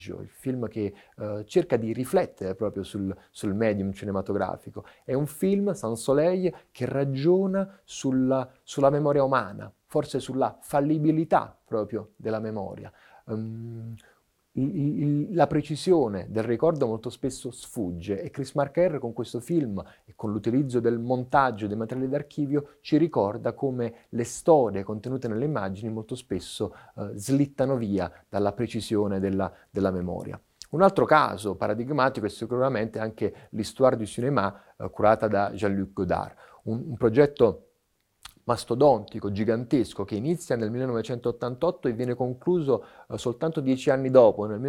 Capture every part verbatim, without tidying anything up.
il film che uh, cerca di riflettere proprio sul, sul medium cinematografico. È un film, Sans Soleil, che ragiona sulla, sulla memoria umana, forse sulla fallibilità proprio della memoria. Um, il, il, la precisione del ricordo molto spesso sfugge e Chris Marker con questo film e con l'utilizzo del montaggio dei materiali d'archivio ci ricorda come le storie contenute nelle immagini molto spesso eh, slittano via dalla precisione della, della memoria. Un altro caso paradigmatico è sicuramente anche l'Histoire du cinéma eh, curata da Jean-Luc Godard, un, un progetto mastodontico, gigantesco, che inizia nel millenovecentottantotto e viene concluso uh, soltanto dieci anni dopo, nel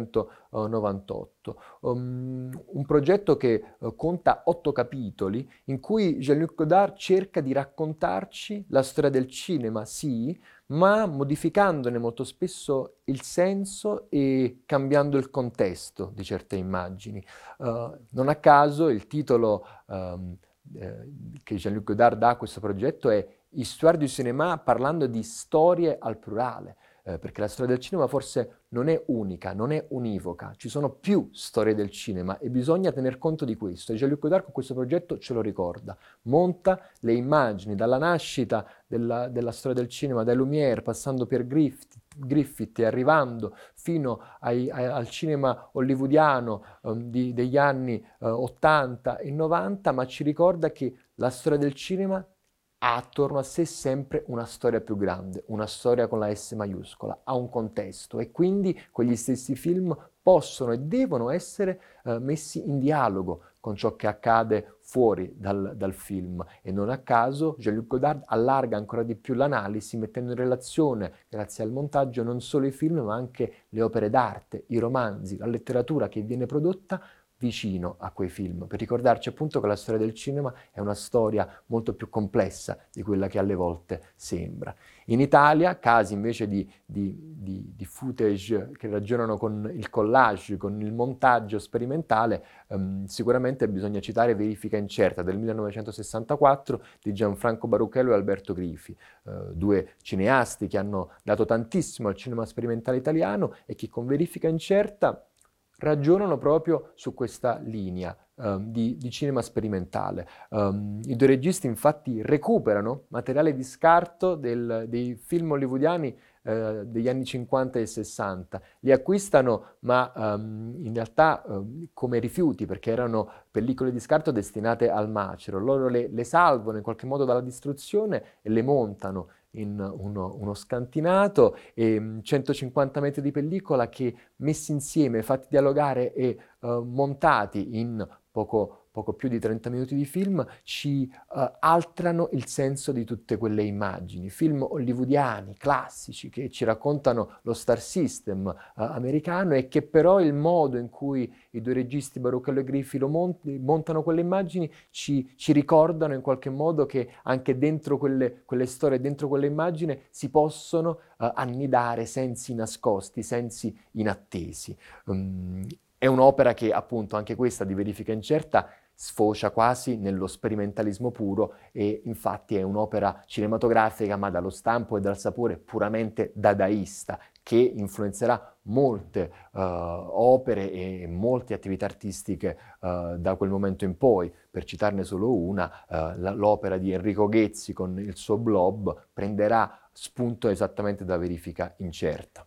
millenovecentonovantotto. Um, un progetto che uh, conta otto capitoli, in cui Jean-Luc Godard cerca di raccontarci la storia del cinema, sì, ma modificandone molto spesso il senso e cambiando il contesto di certe immagini. Uh, non a caso il titolo um, Eh, che Jean-Luc Godard dà a questo progetto è Histoire du cinéma, parlando di storie al plurale, eh, perché la storia del cinema forse non è unica, non è univoca, ci sono più storie del cinema e bisogna tener conto di questo. E Jean-Luc Godard con questo progetto ce lo ricorda, monta le immagini dalla nascita della, della storia del cinema, dai Lumière, passando per Griffith, Griffith e arrivando fino ai, ai, al cinema hollywoodiano um, di, degli anni uh, ottanta e novanta, ma ci ricorda che la storia del cinema ha attorno a sé sempre una storia più grande, una storia con la S maiuscola, ha un contesto e quindi quegli stessi film possono e devono essere uh, messi in dialogo con ciò che accade fuori dal, dal film e non a caso Jean-Luc Godard allarga ancora di più l'analisi mettendo in relazione, grazie al montaggio, non solo i film ma anche le opere d'arte, i romanzi, la letteratura che viene prodotta vicino a quei film, per ricordarci appunto che la storia del cinema è una storia molto più complessa di quella che alle volte sembra. In Italia, casi invece di, di, di, di footage che ragionano con il collage, con il montaggio sperimentale, ehm, sicuramente bisogna citare Verifica incerta del millenovecentosessantaquattro di Gianfranco Baruchello e Alberto Grifi, eh, due cineasti che hanno dato tantissimo al cinema sperimentale italiano e che con Verifica incerta ragionano proprio su questa linea um, di, di cinema sperimentale. Um, I due registi infatti recuperano materiale di scarto del, dei film hollywoodiani eh, degli anni cinquanta e sessanta, li acquistano ma um, in realtà um, come rifiuti perché erano pellicole di scarto destinate al macero, loro le, le salvano in qualche modo dalla distruzione e le montano in uno, uno scantinato e centocinquanta metri di pellicola che messi insieme, fatti dialogare e uh, montati in poco, poco più di trenta minuti di film, ci uh, alterano il senso di tutte quelle immagini. Film hollywoodiani, classici, che ci raccontano lo star system uh, americano e che però il modo in cui i due registi Baruchello e Grifi lo mont- montano quelle immagini ci, ci ricordano in qualche modo che anche dentro quelle, quelle storie, dentro quelle immagini si possono uh, annidare sensi nascosti, sensi inattesi. Um, è un'opera che appunto anche questa di Verifica incerta sfocia quasi nello sperimentalismo puro e infatti è un'opera cinematografica ma dallo stampo e dal sapore puramente dadaista che influenzerà molte uh, opere e molte attività artistiche uh, da quel momento in poi. Per citarne solo una, uh, l'opera di Enrico Ghezzi con il suo Blob prenderà spunto esattamente da Verifica incerta.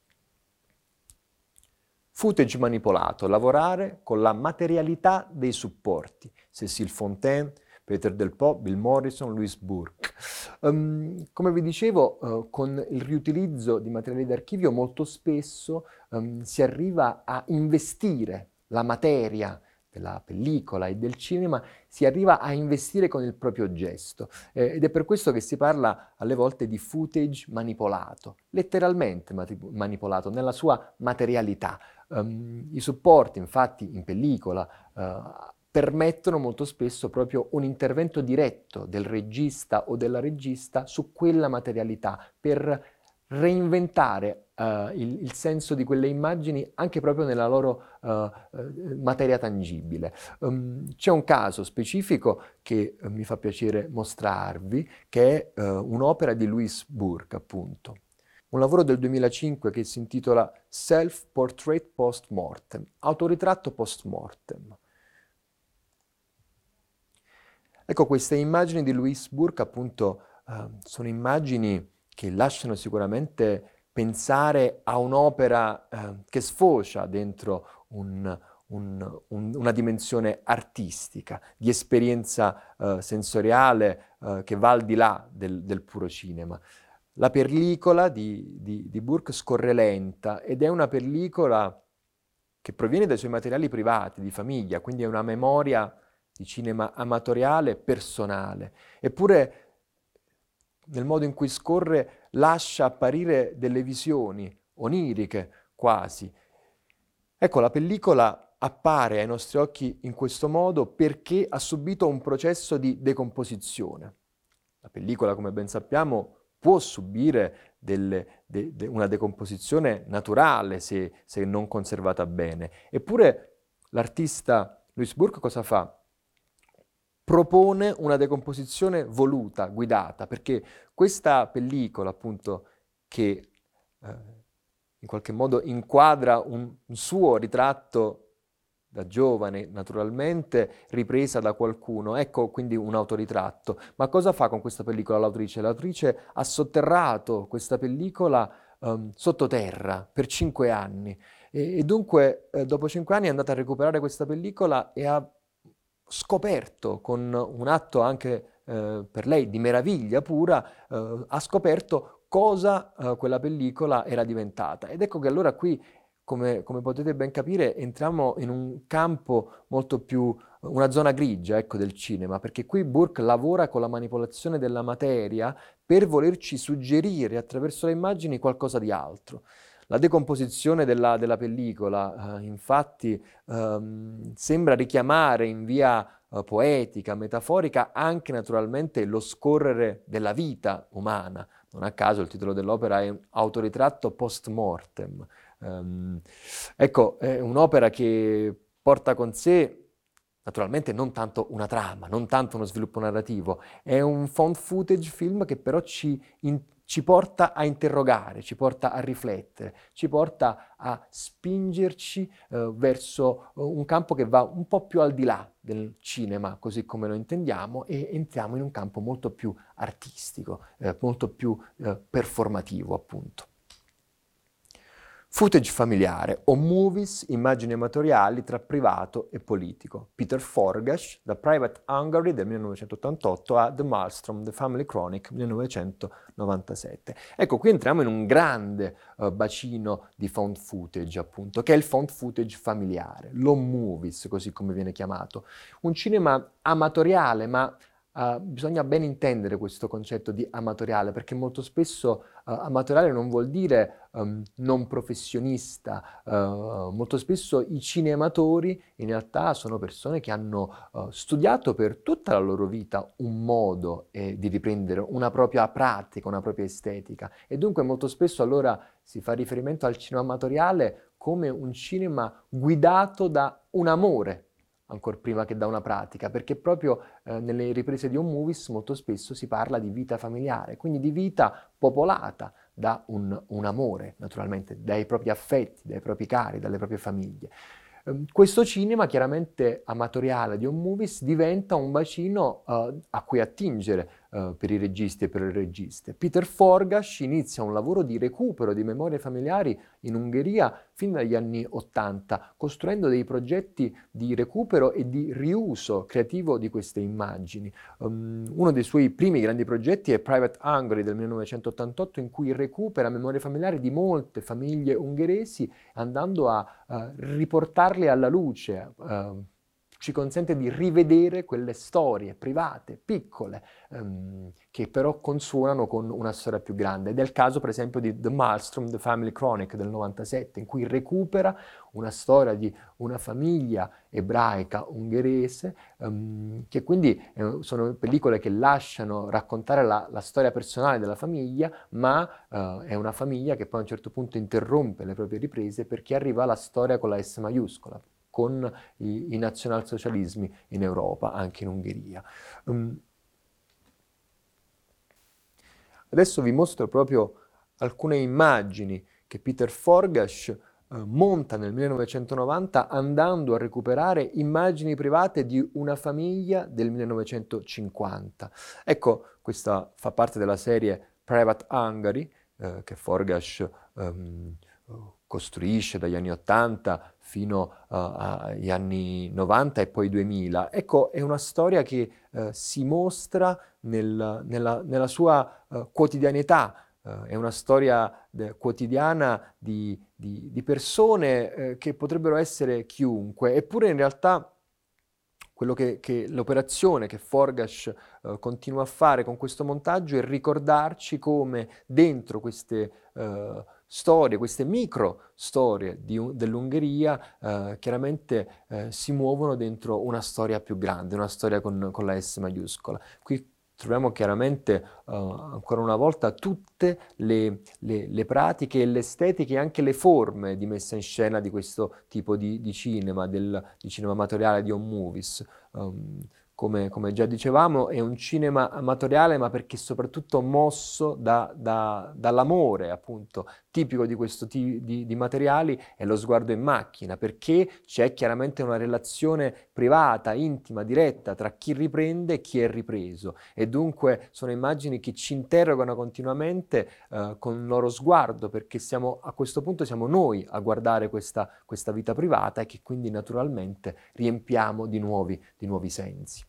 Footage manipolato, lavorare con la materialità dei supporti. Cécile Fontaine, Peter Delpaux, Bill Morrison, Louis Burke. Um, come vi dicevo, uh, con il riutilizzo di materiali d'archivio molto spesso um, si arriva a investire la materia della pellicola e del cinema, si arriva a investire con il proprio gesto eh, ed è per questo che si parla alle volte di footage manipolato, letteralmente manipolato nella sua materialità. Um, I supporti infatti in pellicola uh, permettono molto spesso proprio un intervento diretto del regista o della regista su quella materialità per reinventare uh, il, il senso di quelle immagini anche proprio nella loro uh, uh, materia tangibile. Um, c'è un caso specifico che uh, mi fa piacere mostrarvi, che è uh, un'opera di Louis Burke, appunto. un lavoro del duemilacinque che si intitola Self-Portrait Post-Mortem, autoritratto post-mortem. Ecco, queste immagini di Louise Burke, appunto, eh, sono immagini che lasciano sicuramente pensare a un'opera eh, che sfocia dentro un, un, un, una dimensione artistica, di esperienza eh, sensoriale eh, che va al di là del, del puro cinema. La pellicola di, di, di Burke scorre lenta ed è una pellicola che proviene dai suoi materiali privati, di famiglia, quindi è una memoria di cinema amatoriale, personale. Eppure, nel modo in cui scorre, lascia apparire delle visioni oniriche, quasi. Ecco, la pellicola appare ai nostri occhi in questo modo perché ha subito un processo di decomposizione. La pellicola, come ben sappiamo, può subire delle, de, de, una decomposizione naturale se, se non conservata bene. Eppure l'artista Louise Burke cosa fa? Propone una decomposizione voluta, guidata, perché questa pellicola, appunto, che eh, in qualche modo inquadra un, un suo ritratto da giovane, naturalmente, ripresa da qualcuno, ecco quindi un autoritratto. Ma cosa fa con questa pellicola l'autrice? L'autrice ha sotterrato questa pellicola um, sottoterra per cinque anni e, e dunque eh, dopo cinque anni è andata a recuperare questa pellicola e ha scoperto, con un atto anche eh, per lei di meraviglia pura, eh, ha scoperto cosa eh, quella pellicola era diventata. Ed ecco che allora qui, come, come potete ben capire, entriamo in un campo molto più, una zona grigia, ecco, del cinema, perché qui Burke lavora con la manipolazione della materia per volerci suggerire attraverso le immagini qualcosa di altro. La decomposizione della, della pellicola, eh, infatti, ehm, sembra richiamare in via eh, poetica, metaforica, anche naturalmente lo scorrere della vita umana. Non a caso il titolo dell'opera è un autoritratto post mortem. Um, ecco, è un'opera che porta con sé naturalmente non tanto una trama, non tanto uno sviluppo narrativo, è un found footage film che però ci, in, ci porta a interrogare, ci porta a riflettere, ci porta a spingerci eh, verso un campo che va un po' più al di là del cinema, così come lo intendiamo, e entriamo in un campo molto più artistico, eh, molto più eh, performativo, appunto. Footage familiare o movies, immagini amatoriali tra privato e politico. Peter Forgash, da Private Hungary del millenovecentottantotto a The Maelstrom, The Family Chronic millenovecentonovantasette. Ecco, qui entriamo in un grande uh, bacino di found footage, appunto, che è il found footage familiare, lo movies, così come viene chiamato. Un cinema amatoriale, ma Uh, bisogna ben intendere questo concetto di amatoriale, perché molto spesso uh, amatoriale non vuol dire um, non professionista, uh, molto spesso i cinematori in realtà sono persone che hanno uh, studiato per tutta la loro vita un modo eh, di riprendere una propria pratica, una propria estetica, e dunque molto spesso allora si fa riferimento al cinema amatoriale come un cinema guidato da un amore, ancora prima che da una pratica, perché proprio eh, nelle riprese di home movies molto spesso si parla di vita familiare, quindi di vita popolata da un, un amore, naturalmente, dai propri affetti, dai propri cari, dalle proprie famiglie. Eh, questo cinema, chiaramente amatoriale di home movies, diventa un bacino eh, a cui attingere eh, per i registi e per le registe. Peter Forgash inizia un lavoro di recupero di memorie familiari in Ungheria fin dagli anni ottanta, costruendo dei progetti di recupero e di riuso creativo di queste immagini. Um, uno dei suoi primi grandi progetti è Private Hungary del millenovecentottantotto, in cui recupera memorie familiari di molte famiglie ungheresi, andando a uh, riportarle alla luce, uh, ci consente di rivedere quelle storie private, piccole, ehm, che però consuonano con una storia più grande. Ed è il caso, per esempio, di The Maelstrom, The Family Chronic del novantasette, in cui recupera una storia di una famiglia ebraica ungherese, ehm, che quindi eh, sono pellicole che lasciano raccontare la, la storia personale della famiglia, ma eh, è una famiglia che poi a un certo punto interrompe le proprie riprese perché arriva la storia con la S maiuscola, con i, i nazionalsocialismi in Europa, anche in Ungheria. Um, adesso vi mostro proprio alcune immagini che Peter Forgash eh, monta nel millenovecentonovanta andando a recuperare immagini private di una famiglia del millenovecentocinquanta. Ecco, questa fa parte della serie Private Hungary, eh, che Forgash ehm, costruisce dagli anni ottanta fino uh, agli anni novanta e poi duemila. Ecco, è una storia che uh, si mostra nel, nella, nella sua uh, quotidianità. Uh, è una storia de- quotidiana di, di, di persone uh, che potrebbero essere chiunque, eppure in realtà quello che, che l'operazione che Forgash uh, continua a fare con questo montaggio è ricordarci come dentro queste uh, storie, queste micro storie di, dell'Ungheria, uh, chiaramente uh, si muovono dentro una storia più grande, una storia con, con la S maiuscola. Qui troviamo chiaramente uh, ancora una volta tutte le, le, le pratiche e le estetiche e anche le forme di messa in scena di questo tipo di, di cinema, del, di cinema amatoriale, di home movies. Um, come, come già dicevamo, è un cinema amatoriale, ma perché soprattutto mosso da, da, dall'amore, appunto, tipico di questo tipo di, di materiali, è lo sguardo in macchina, perché c'è chiaramente una relazione privata, intima, diretta tra chi riprende e chi è ripreso. E dunque sono immagini che ci interrogano continuamente eh, con il loro sguardo, perché siamo, a questo punto siamo noi a guardare questa, questa vita privata e che quindi naturalmente riempiamo di nuovi, di nuovi sensi.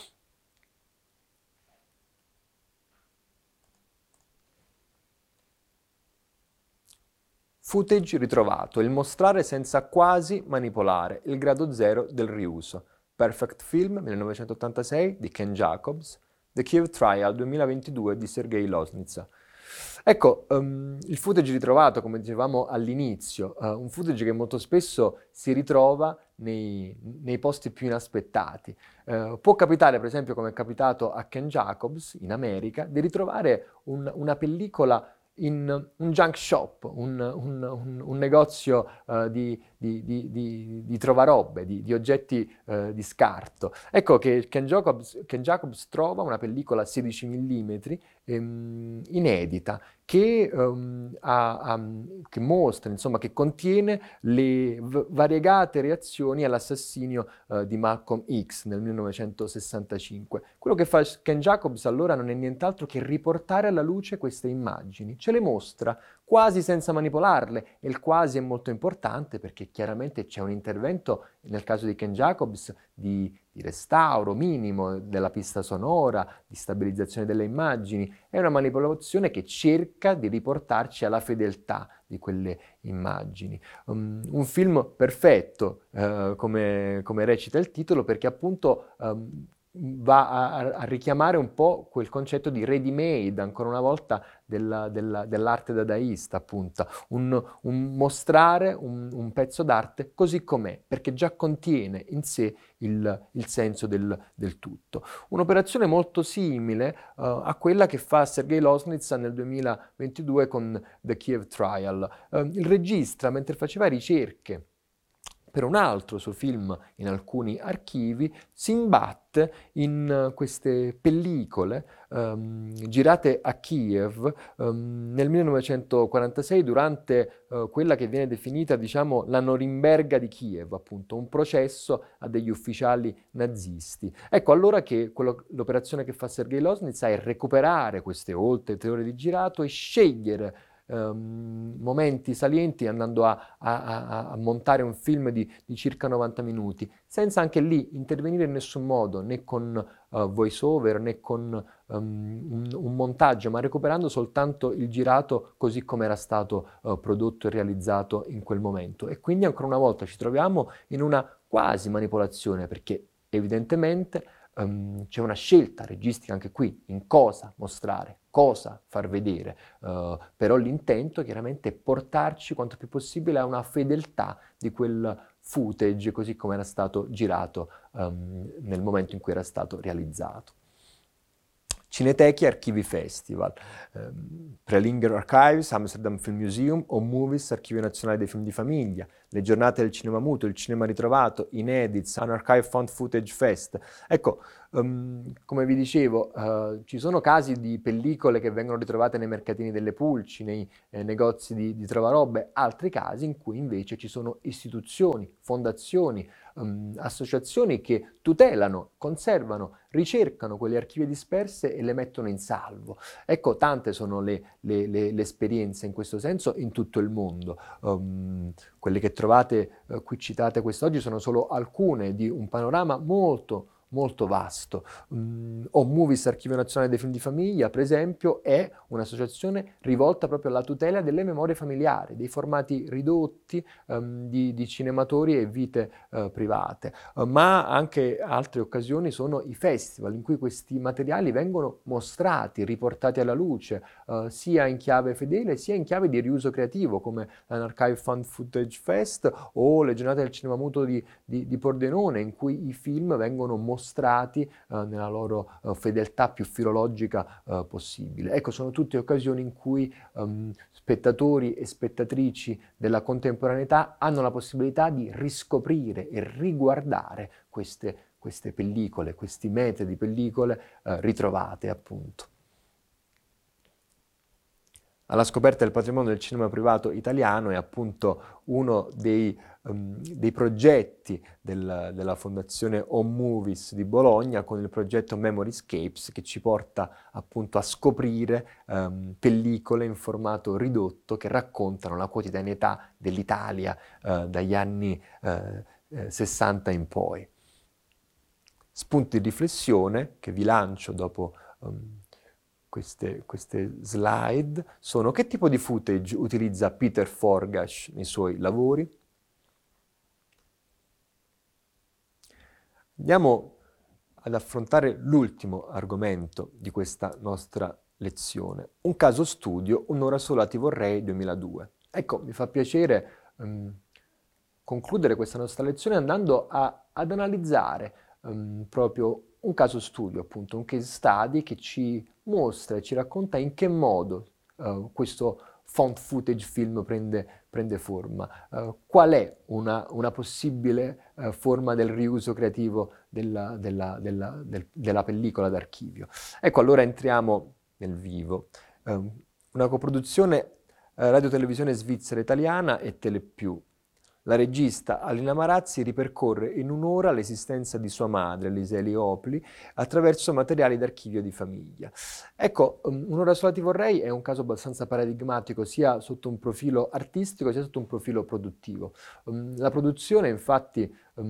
Footage ritrovato, il mostrare senza quasi manipolare, il grado zero del riuso. Perfect Film millenovecentottantasei di Ken Jacobs, The Kiev Trial duemilaventidue di Sergei Loznitsa. Ecco, um, il footage ritrovato, come dicevamo all'inizio, uh, un footage che molto spesso si ritrova nei, nei posti più inaspettati. Uh, può capitare, per esempio, come è capitato a Ken Jacobs in America, di ritrovare un, una pellicola in un junk shop, un, un, un, un negozio uh, di, di, di, di, di trovarobe, di, di oggetti uh, di scarto. Ecco che Ken Jacobs, Ken Jacobs trova una pellicola sedici millimetri ehm, inedita che, um, ha, ha, che mostra, insomma, che contiene le v- variegate reazioni all'assassinio uh, di Malcolm X nel millenovecentosessantacinque. Quello che fa Ken Jacobs allora non è nient'altro che riportare alla luce queste immagini, ce le mostra quasi senza manipolarle, e il quasi è molto importante perché chiaramente c'è un intervento, nel caso di Ken Jacobs, di, di restauro minimo della pista sonora, di stabilizzazione delle immagini. È una manipolazione che cerca di riportarci alla fedeltà di quelle immagini. Um, un film perfetto, uh, come, come recita il titolo, perché appunto um, va a, a, richiamare un po' quel concetto di ready made, ancora una volta, della, della, dell'arte dadaista, appunto. Un, un mostrare un, un pezzo d'arte così com'è, perché già contiene in sé il, il senso del, del tutto. Un'operazione molto simile uh, a quella che fa Sergei Loznitsa nel duemilaventidue con The Kiev Trial. Uh, il regista, mentre faceva ricerche per un altro suo film in alcuni archivi, si imbatte in uh, queste pellicole um, girate a Kiev um, nel millenovecentoquarantasei durante uh, quella che viene definita, diciamo, la Norimberga di Kiev, appunto, un processo a degli ufficiali nazisti. Ecco allora che quello, l'operazione che fa Sergei Loznitsa è recuperare queste oltre tre ore di girato e scegliere Um, momenti salienti, andando a, a, a, a montare un film di, di circa novanta minuti, senza anche lì intervenire in nessun modo, né con uh, voice over né con um, un, un montaggio, ma recuperando soltanto il girato così come era stato uh, prodotto e realizzato in quel momento. E quindi ancora una volta ci troviamo in una quasi manipolazione, perché evidentemente Um, c'è una scelta registica anche qui in cosa mostrare, cosa far vedere, uh, però l'intento chiaramente è portarci quanto più possibile a una fedeltà di quel footage così come era stato girato um, nel momento in cui era stato realizzato. Cineteche e Archivi Festival, ehm, Prelinger Archives, Amsterdam Film Museum, o Movies, Archivio Nazionale dei Film di Famiglia, le giornate del cinema muto, il cinema ritrovato, Inedits, Unarchived Found Footage Fest. Ecco, um, come vi dicevo, uh, ci sono casi di pellicole che vengono ritrovate nei mercatini delle pulci, nei eh, negozi di, di trovarobe, altri casi in cui invece ci sono istituzioni, fondazioni, um, associazioni che tutelano, conservano, ricercano quelle archivi disperse e le mettono in salvo. Ecco, tante sono le, le, le, le esperienze in questo senso in tutto il mondo. Um, quelle che trovate eh, qui citate quest'oggi sono solo alcune di un panorama molto molto vasto. Mm, o Movies, Archivio Nazionale dei Film di Famiglia, per esempio, è un'associazione rivolta proprio alla tutela delle memorie familiari, dei formati ridotti um, di, di cinematori e vite uh, private. Uh, ma anche altre occasioni sono i festival in cui questi materiali vengono mostrati, riportati alla luce, uh, sia in chiave fedele sia in chiave di riuso creativo, come l'Unarchived Found Footage Fest o le giornate del cinema muto di, di, di Pordenone, in cui i film vengono mostrati mostrati eh, nella loro eh, fedeltà più filologica eh, possibile. Ecco, sono tutte occasioni in cui um, spettatori e spettatrici della contemporaneità hanno la possibilità di riscoprire e riguardare queste, queste pellicole, questi metri di pellicole eh, ritrovate appunto. Alla scoperta del patrimonio del cinema privato italiano è appunto uno dei, um, dei progetti del, della Fondazione Home Movies di Bologna, con il progetto Memoryscapes, che ci porta appunto a scoprire um, pellicole in formato ridotto che raccontano la quotidianità dell'Italia uh, dagli anni uh, eh, sessanta in poi. Spunti di riflessione che vi lancio dopo um, Queste, queste slide sono: che tipo di footage utilizza Peter Forgash nei suoi lavori? Andiamo ad affrontare l'ultimo argomento di questa nostra lezione, un caso studio, Un'ora sola ti vorrei duemiladue. Ecco, mi fa piacere um, concludere questa nostra lezione andando a, ad analizzare um, proprio un caso studio, appunto, un case study che ci mostra e ci racconta in che modo uh, questo found footage film prende, prende forma, uh, qual è una, una possibile uh, forma del riuso creativo della, della, della, del, della pellicola d'archivio. Ecco, allora entriamo nel vivo. Uh, una coproduzione uh, radio-televisione svizzera-italiana e Telepiù. La regista Alina Marazzi ripercorre in un'ora l'esistenza di sua madre, Liseli Opli, attraverso materiali d'archivio di famiglia. Ecco, Un'ora sola ti vorrei è un caso abbastanza paradigmatico, sia sotto un profilo artistico sia sotto un profilo produttivo. La produzione, infatti,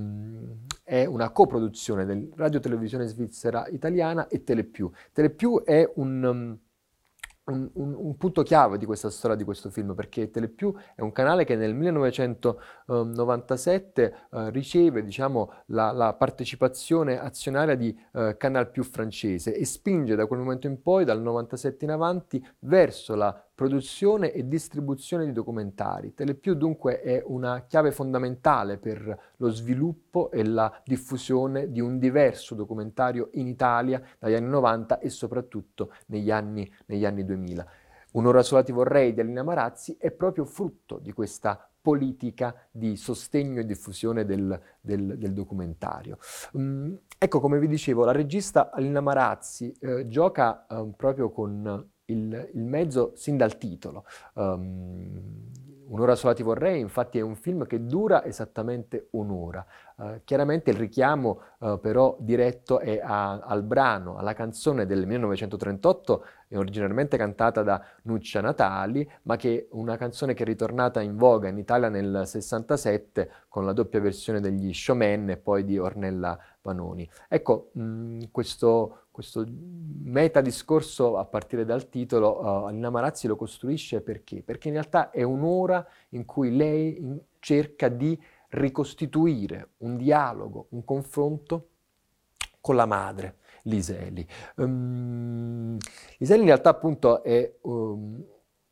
è una coproduzione del Radio Televisione Svizzera Italiana e Telepiù. Telepiù è un... Un, un, un punto chiave di questa storia, di questo film, perché Telepiù è un canale che nel millenovecentonovantasette eh, riceve, diciamo, la, la partecipazione azionaria di eh, Canal Più francese e spinge da quel momento in poi, dal novantasette in avanti, verso la produzione e distribuzione di documentari. Telepiù dunque è una chiave fondamentale per lo sviluppo e la diffusione di un diverso documentario in Italia dagli anni novanta e soprattutto negli anni, negli anni duemila. Un'ora sola ti vorrei di Alina Marazzi è proprio frutto di questa politica di sostegno e diffusione del, del, del documentario. Um, ecco, come vi dicevo, la regista Alina Marazzi eh, gioca eh, proprio con il, il mezzo sin dal titolo. Um, Un'ora sola ti vorrei, infatti, è un film che dura esattamente un'ora. Uh, chiaramente il richiamo uh, però diretto è a, al brano, alla canzone del millenovecentotrentotto, originariamente cantata da Nuccia Natali, ma che è una canzone che è ritornata in voga in Italia nel sessantasette con la doppia versione degli Showman e poi di Ornella Vanoni. Ecco, mh, questo, questo metadiscorso a partire dal titolo, uh, Alina Marazzi lo costruisce perché? Perché in realtà è un'ora in cui lei in, cerca di ricostituire un dialogo, un confronto con la madre, Liseli. Um, Liseli in realtà appunto è um,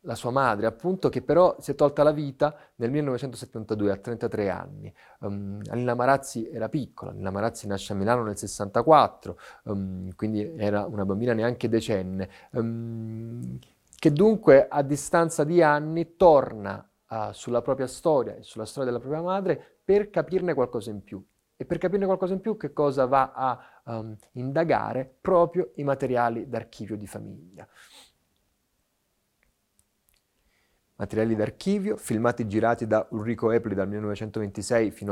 la sua madre, appunto, che però si è tolta la vita nel millenovecentosettantadue, a trentatré anni. Um, Alina Marazzi era piccola, Alina Marazzi nasce a Milano nel sessantaquattro, um, quindi era una bambina neanche decenne, um, che dunque a distanza di anni torna uh, sulla propria storia e sulla storia della propria madre per capirne qualcosa in più. E per capirne qualcosa in più, che cosa va a um, indagare? Proprio i materiali d'archivio di famiglia. Materiali d'archivio, filmati girati da Ulrico Epli dal millenovecentoventisei fino